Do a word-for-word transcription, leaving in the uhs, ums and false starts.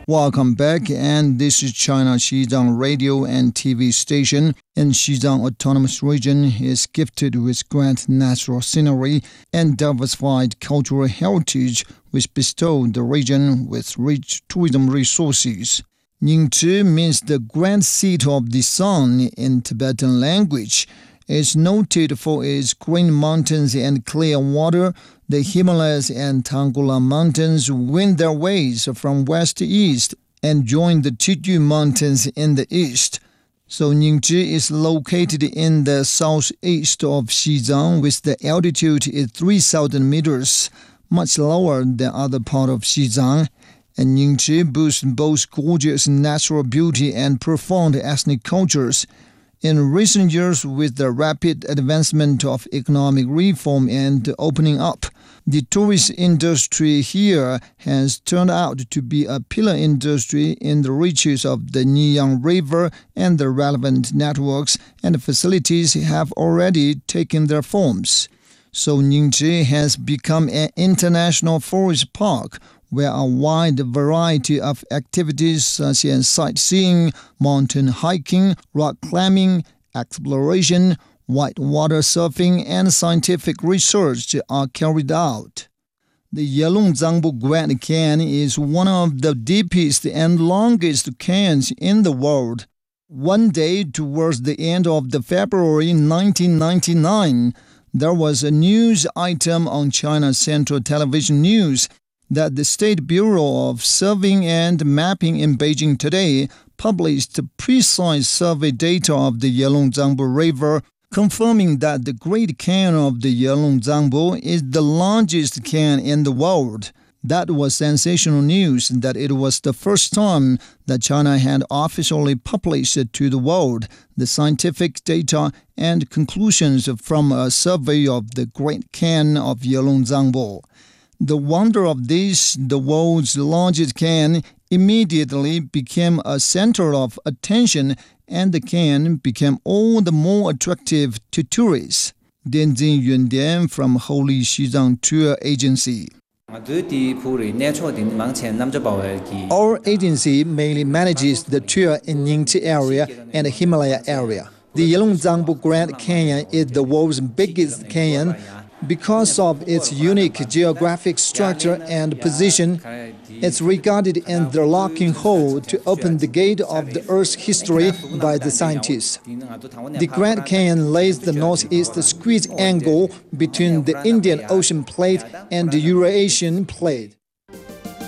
Welcome back, and this is China Xizang Radio and T V station. In Xizang Autonomous Region is gifted with great natural scenery and diversified cultural heritage, which bestow the region with rich tourism resources. Ningzhi means the grand seat of the sun in Tibetan language. It's noted for its green mountains and clear water. The Himalayas and Tanggula Mountains wind their ways from west to east and join the Chiju Mountains in the east. So Ningzhi is located in the southeast of Xizang, with the altitude is three thousand meters, much lower than other part of Xizang. And Ningzhi boasts both gorgeous natural beauty and profound ethnic cultures. In recent years, with the rapid advancement of economic reform and opening up, the tourist industry here has turned out to be a pillar industry in the reaches of the Niyang River, and the relevant networks and facilities have already taken their forms. So Ningzhi has become an international forest park, where a wide variety of activities such as sightseeing, mountain hiking, rock climbing, exploration, whitewater surfing, and scientific research are carried out. The Yalongzangbo Grand Canyon is one of the deepest and longest canyons in the world. One day, towards the end of the February nineteen ninety-nine, there was a news item on China Central Television News that the State Bureau of Surveying and Mapping in Beijing today published precise survey data of the Yalongzangbo River, confirming that the Great Canyon of the Yalongzangbo is the largest canyon in the world. That was sensational news, that it was the first time that China had officially published to the world the scientific data and conclusions from a survey of the Great Canyon of Yalongzangbo. The wonder of this, the world's largest canyon, immediately became a center of attention, and the canyon became all the more attractive to tourists. Dianjin Yuandian from Holy Xizang Tour Agency. Our agency mainly manages the tour in Ningzhi area and the Himalaya area. The Yalongzangbo Grand Canyon is the world's biggest canyon. Because of its unique geographic structure and position, it's regarded as the locking hole to open the gate of the Earth's history by the scientists. The Grand Canyon lays the northeast squeeze angle between the Indian Ocean Plate and the Eurasian Plate.